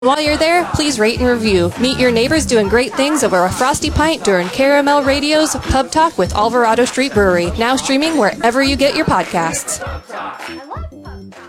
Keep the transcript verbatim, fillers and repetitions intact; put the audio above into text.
While you're there, please rate and review. Meet your neighbors doing great things over a frosty pint during Caramel Radio's Pub Talk with Alvarado Street Brewery, now streaming wherever you get your podcasts. I love pub